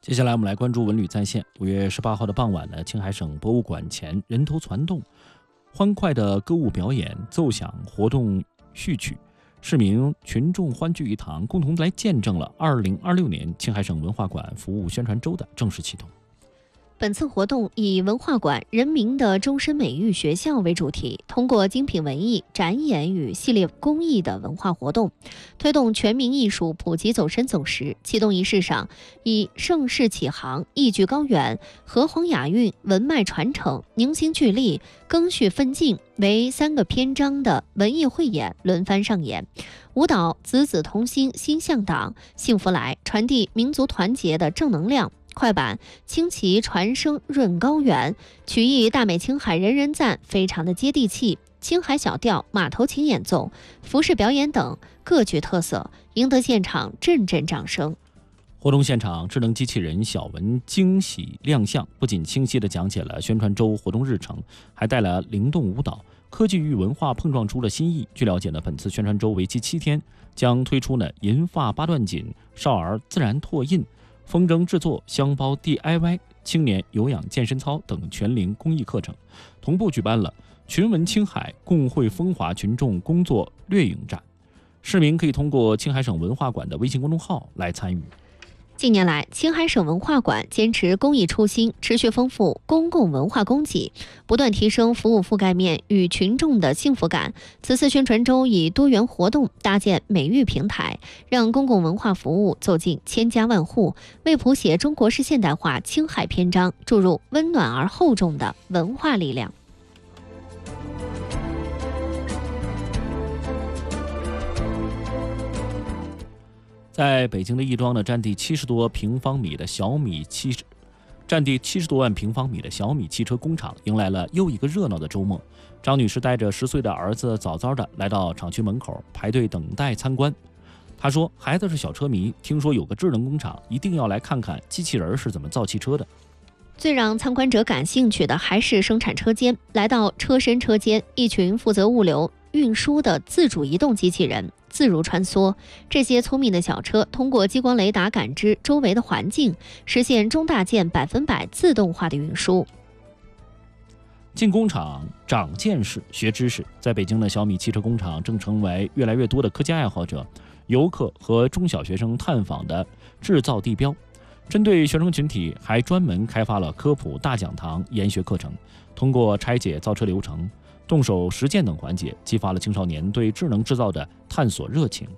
接下来我们来关注文旅在线。5月18号的傍晚呢，青海省博物馆前人头攒动，欢快的歌舞表演、奏响活动序曲，市民群众欢聚一堂，共同来见证了2026年青海省文化馆服务宣传周的正式启动。 本次活动以文化馆人民的终身美育学校为主题，通过精品文艺、展演与系列公益的文化活动，推动全民艺术普及走深走实。启动仪式上，以盛世启航、艺聚高远、和黄雅韵、文脉传承、凝心聚力、赓续奋进为3个篇章的文艺汇演轮番上演。舞蹈子子同心心向党，幸福来，传递民族团结的正能量。快板轻旗传声润高原，曲艺大美青海人人赞，非常的接地气。青海小调、马头琴演奏、服饰表演等各具特色，赢得现场阵阵掌声。 活动现场，智能机器人小文惊喜亮相，不仅清晰地讲解了宣传周活动日程，还带来灵动舞蹈，科技与文化碰撞出了新意。据了解呢，本次宣传周为期7天，将推出银发8段锦、少儿自然拓印、风筝制作、香包 DIY、青年有氧健身操等全龄公益课程，同步举办了群文青海共绘风华群众工作掠影展，市民可以通过青海省文化馆的微信公众号来参与。 近年来，青海省文化馆坚持公益初心，持续丰富公共文化供给，不断提升服务覆盖面与群众的幸福感。此次宣传周以多元活动搭建美育平台，让公共文化服务走进千家万户，为谱写中国式现代化青海篇章注入温暖而厚重的文化力量。 在北京的亦庄呢，占地70多万平方米的小米汽车工厂迎来了又一个热闹的周末。张女士带着10岁的儿子早早的来到厂区门口排队等待参观。她说，孩子是小车迷，听说有个智能工厂，一定要来看看机器人是怎么造汽车的。 最让参观者感兴趣的还是生产车间。来到车身车间，一群负责物流运输的自主移动机器人自如穿梭，这些聪明的小车通过激光雷达感知周围的环境，实现中大件100%自动化的运输。 进工厂长见识学知识，在北京的小米汽车工厂正成为越来越多的科技爱好者、游客和中小学生探访的制造地标。针对学生群体，还专门开发了科普大讲堂研学课程，通过拆解造车流程、动手实践等环节，激发了青少年对智能制造的探索热情。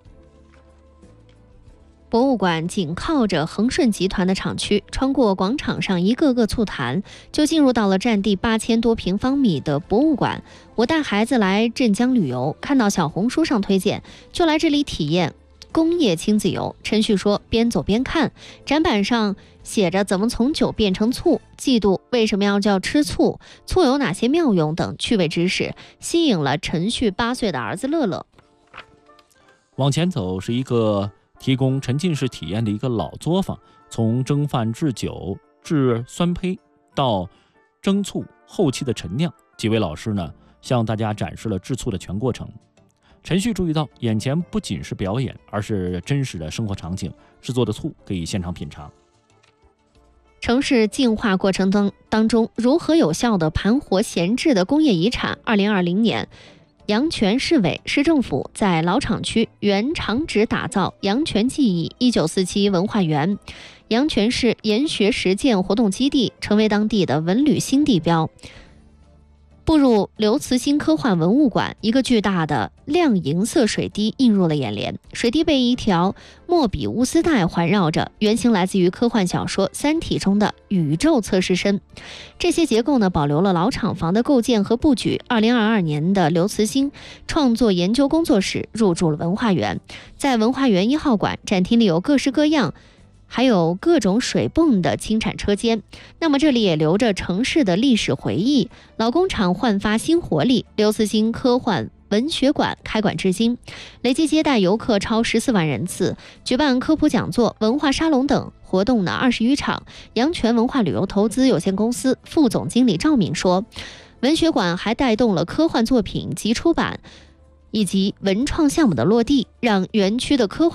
博物馆紧靠着恒顺集团的厂区，穿过广场上一个个醋坛，就进入到了占地8000多平方米的博物馆。我带孩子来镇江旅游，看到小红书上推荐，就来这里体验工业亲子游。陈旭说，边走边看，展板上写着怎么从酒变成醋，嫉妒为什么要叫吃醋，醋有哪些妙用等趣味知识，吸引了陈旭8岁的儿子乐乐。 往前走是一个提供沉浸式体验的一个老作坊，从蒸饭制酒制酸胚到蒸醋后期的陈酿，几位老师呢向大家展示了制醋的全过程。陈旭注意到，眼前不仅是表演，而是真实的生活场景，制作的醋可以现场品尝。 城市净化过程当中，如何有效地盘活闲置的工业遗产？2020年，阳泉市委市政府在老厂区原厂址打造阳泉记忆1947文化园，阳泉市研学实践活动基地，成为当地的文旅新地标。步入刘慈欣科幻文物馆，一个巨大的亮银色水滴映入了眼帘，水滴被一条莫比乌斯带环绕着，原型来自于科幻小说《三体》中的宇宙测试身。这些结构呢，保留了老厂房的构建和布局。2022年的刘慈欣创作研究工作室入驻了文化园，在文化园1号馆展厅里有各式各样还有各种水泵的轻产车间，那么这里也留着城市的历史回忆，老工厂焕发新活力。刘慈欣科幻文学馆开馆至今，累计接待游客超14万人次，举办科普讲座、文化沙龙等活动呢20余场。阳泉文化旅游投资有限公司副总经理赵敏说，文学馆还带动了科幻作品及出版以及文创项目的落地，让园区的科幻